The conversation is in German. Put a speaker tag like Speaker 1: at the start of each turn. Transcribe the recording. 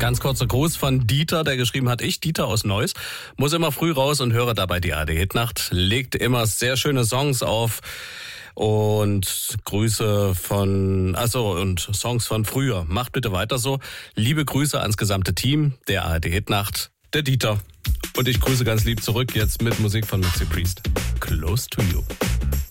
Speaker 1: Ganz kurzer Gruß von Dieter, der geschrieben hat, ich, Dieter aus Neuss, muss immer früh raus und höre dabei die ARD-Hitnacht, legt immer sehr schöne Songs auf und Grüße und Songs von früher. Macht bitte weiter so. Liebe Grüße ans gesamte Team der ARD-Hitnacht, der Dieter. Und ich grüße ganz lieb zurück jetzt mit Musik von Maxi Priest. Close to You.